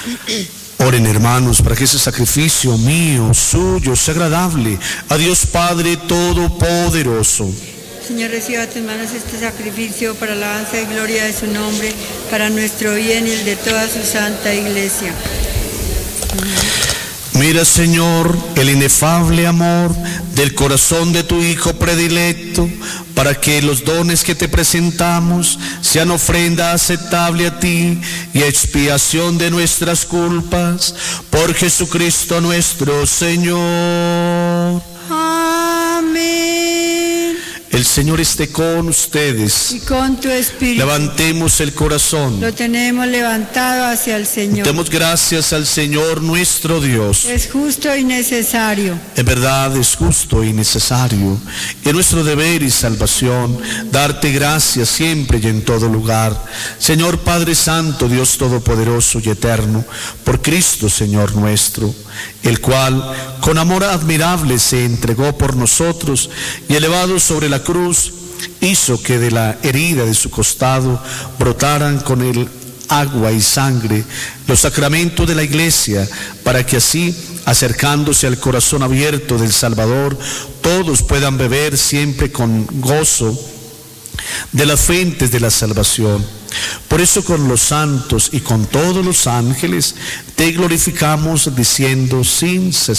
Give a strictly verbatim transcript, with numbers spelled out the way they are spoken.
Oren, hermanos, para que ese sacrificio mío, suyo, sea agradable a Dios Padre Todopoderoso. Señor, reciba a tus manos este sacrificio para la alabanza y gloria de su nombre, para nuestro bien y el de toda su santa iglesia. Mira, Señor, el inefable amor del corazón de tu Hijo predilecto, para que los dones que te presentamos sean ofrenda aceptable a ti y expiación de nuestras culpas, por Jesucristo nuestro Señor. Amén. El Señor esté con ustedes. Y con tu espíritu. Levantemos el corazón. Lo tenemos levantado hacia el Señor. Demos gracias al Señor nuestro Dios. Es justo y necesario. En verdad es justo y necesario. Es nuestro deber y salvación darte gracias siempre y en todo lugar. Señor Padre Santo, Dios Todopoderoso y Eterno, por Cristo Señor nuestro, el cual con amor admirable se entregó por nosotros y elevado sobre la cruz, hizo que de la herida de su costado brotaran con el agua y sangre los sacramentos de la Iglesia, para que así, acercándose al corazón abierto del Salvador, todos puedan beber siempre con gozo de las fuentes de la salvación. Por eso con los santos y con todos los ángeles te glorificamos diciendo sin cesar: